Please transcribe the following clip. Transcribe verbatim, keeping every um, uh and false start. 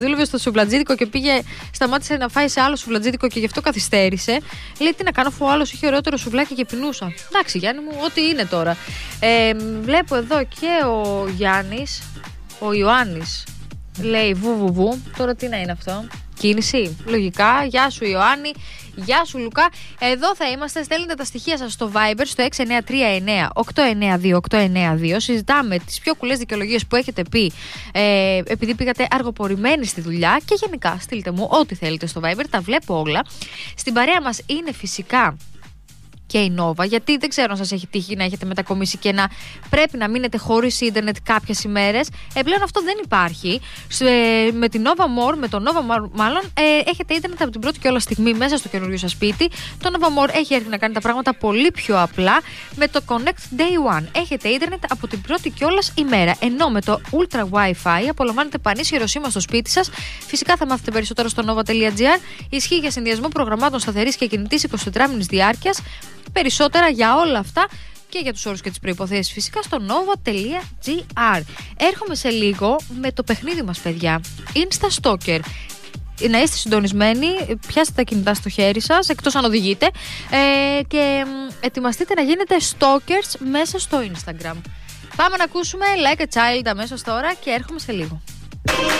δούλευε στο σουβλατζίδικο και πήγε, σταμάτησε να φάει σε άλλο σουβλατζίδικο και γι' αυτό καθυστέρησε. Λέει τι να κάνω, αφού ο άλλος είχε ωραιότερο σουβλάκι και πεινούσα. Εντάξει, Γιάννη μου, ό,τι είναι τώρα. Ε, βλέπω εδώ και ο Γιάννης, ο Ιωάννης, λέει βου βου βου. Τώρα τι να είναι αυτό, κίνηση, λογικά. Γεια σου Ιωάννη. Γεια σου Λουκά, εδώ θα είμαστε. Στέλνετε τα στοιχεία σας στο Viber στο έξι εννιά τρία εννιά οκτώ εννιά δύο οκτώ εννιά δύο. Συζητάμε τις πιο κουλές δικαιολογίες που έχετε πει ε, επειδή πήγατε αργοπορημένοι στη δουλειά. Και γενικά στείλτε μου ό,τι θέλετε στο Viber, τα βλέπω όλα. Στην παρέα μας είναι φυσικά και η Nova, γιατί δεν ξέρω αν σας έχει τύχει να έχετε μετακομίσει και να πρέπει να μείνετε χωρίς ίντερνετ κάποιες ημέρες. Ε, πλέον αυτό δεν υπάρχει. Σε, με την Nova More, με το Nova More μάλλον, ε, έχετε ίντερνετ από την πρώτη και όλα στιγμή μέσα στο καινούριο σας σπίτι. Το Nova More έχει έρθει να κάνει τα πράγματα πολύ πιο απλά. Με το Connect Day One έχετε ίντερνετ από την πρώτη και όλας ημέρα. Ενώ με το Ultra Wi-Fi απολαμβάνετε πανίσχυρο σήμα στο σπίτι σας. Φυσικά θα μάθετε περισσότερο στο nova τελεία gr. Ισχύει για συνδυασμό προγραμμάτων σταθερής και κινητής εικοσιτετράμινης διάρκειας. Περισσότερα για όλα αυτά και για τους όρους και τις προϋποθέσεις φυσικά στο nova τελεία gr. Έρχομαι σε λίγο με το παιχνίδι μας, παιδιά. Insta Stalker. Να είστε συντονισμένοι, πιάστε τα κινητά στο χέρι σας, εκτός αν οδηγείτε, ε, και ετοιμαστείτε να γίνετε stalkers μέσα στο Instagram. Πάμε να ακούσουμε Like a Child αμέσως τώρα και έρχομαι σε λίγο.